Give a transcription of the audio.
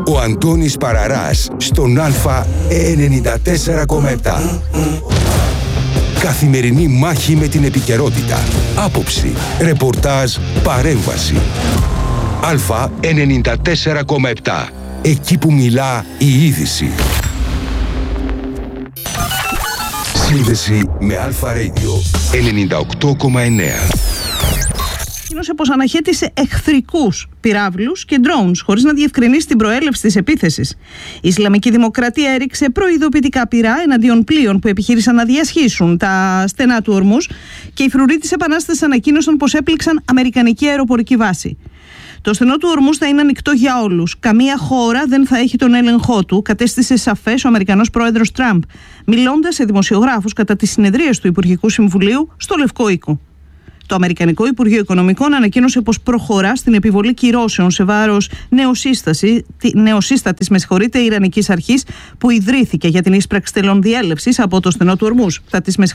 Ο Αντώνης Παραράς στον Α94,7. Καθημερινή μάχη με την επικαιρότητα. Άποψη, ρεπορτάζ, παρέμβαση. Α94,7. Εκεί που μιλά η είδηση. Σύνδεση με Αλφα Radio 98,9. Ανακοίνωσε πως αναχέτησε εχθρικούς πυράβλους και drones χωρίς να διευκρινίσει την προέλευση της επίθεσης. Η Ισλαμική Δημοκρατία έριξε προειδοποιητικά πυρά εναντίον πλοίων που επιχείρησαν να διασχίσουν τα στενά του Ορμούζ και οι φρουροί της Επανάστασης ανακοίνωσαν πως έπληξαν αμερικανική αεροπορική βάση. Το στενό του Ορμούζ θα είναι ανοιχτό για όλους. Καμία χώρα δεν θα έχει τον έλεγχό του, κατέστησε σαφές ο Αμερικανός πρόεδρος Τραμπ, μιλώντας σε δημοσιογράφους κατά τις συνεδρίες του Υπουργικού Συμβουλίου στο Λευκό Οίκο. Το Αμερικανικό Υπουργείο Οικονομικών ανακοίνωσε πως προχωρά στην επιβολή κυρώσεων σε βάρος νεοσύστατης Ιρανικής αρχής που ιδρύθηκε για την ίσπραξη τελών διέλευσης από το στενό του Ορμούζ.